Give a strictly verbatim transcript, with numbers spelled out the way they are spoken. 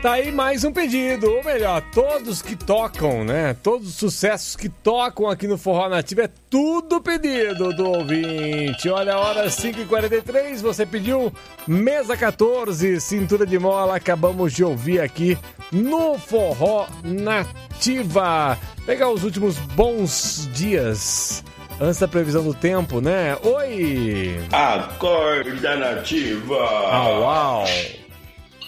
Tá aí mais um pedido, ou melhor, todos que tocam, né? Todos os sucessos que tocam aqui no Forró Nativo é tudo pedido do ouvinte. Olha a hora cinco e quarenta e três, você pediu Mesa quatorze, Cintura de Mola, acabamos de ouvir aqui no Forró Nativa. Pegar os últimos bons dias antes da previsão do tempo, né? Oi! Acorda Nativa! Au, au!